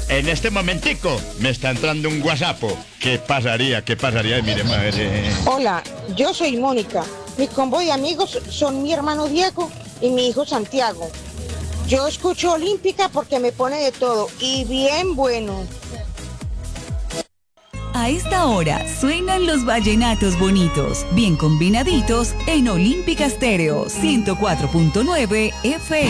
En este momentico me está entrando un WhatsApp. ¿Qué pasaría? ¿Qué pasaría? Mire, madre. Hola, yo soy Mónica. Mi convoy de amigos son mi hermano Diego y mi hijo Santiago. Yo escucho Olímpica porque me pone de todo y bien bueno. A esta hora suenan los vallenatos bonitos, bien combinaditos en Olímpica Estéreo 104.9 FM.